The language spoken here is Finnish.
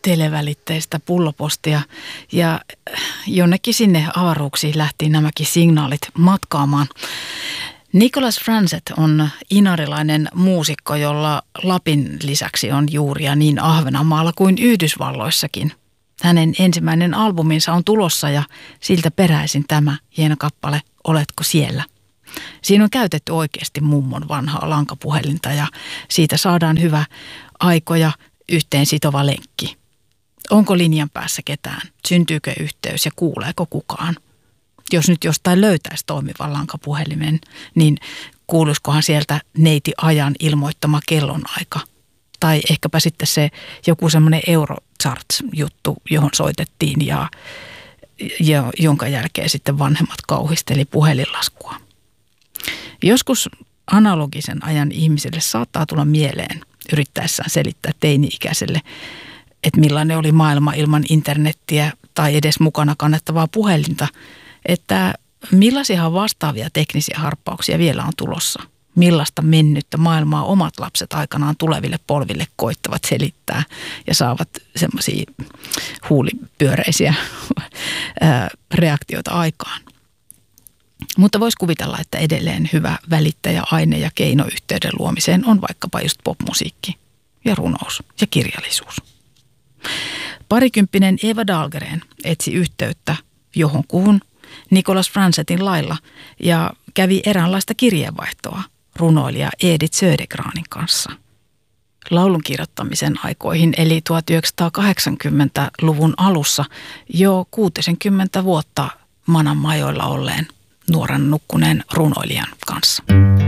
televälitteistä pullopostia ja jonnekin sinne avaruuksiin lähti nämäkin signaalit matkaamaan. Nicholas Franzet on inarilainen muusikko, jolla Lapin lisäksi on juuria niin Ahvenanmaalla kuin Yhdysvalloissakin. Hänen ensimmäinen albuminsa on tulossa ja siltä peräisin tämä hieno kappale Oletko siellä? Siinä on käytetty oikeasti mummon vanhaa lankapuhelinta ja siitä saadaan hyvä aikoja yhteen sitova lenkki. Onko linjan päässä ketään? Syntyykö yhteys ja kuuleeko kukaan? Jos nyt jostain löytäisi toimivan lankapuhelimen, niin kuuluisikohan sieltä neiti ajan ilmoittama kellonaika? Tai ehkäpä sitten se joku semmoinen Eurocharts-juttu, johon soitettiin ja jonka jälkeen sitten vanhemmat kauhisteli puhelinlaskua. Joskus analogisen ajan ihmiselle saattaa tulla mieleen yrittäessään selittää teini-ikäiselle, että millainen oli maailma ilman internettiä tai edes mukana kannettavaa puhelinta, että millaisia vastaavia teknisiä harppauksia vielä on tulossa. Millaista mennyttä maailmaa omat lapset aikanaan tuleville polville koittavat selittää ja saavat semmoisia huulipyöreisiä reaktioita aikaan. Mutta voisi kuvitella, että edelleen hyvä välittäjäaine ja keino yhteyden luomiseen on vaikkapa just popmusiikki ja runous ja kirjallisuus. Parikymppinen Eva Dahlgren etsi yhteyttä johonkuhun Nicholas Franzetin lailla ja kävi eräänlaista kirjeenvaihtoa runoilija Edith Södergranin kanssa. Laulun kirjoittamisen aikoihin eli 1980-luvun alussa jo 60 vuotta manan majoilla olleen nuoren nukkuneen runoilijan kanssa.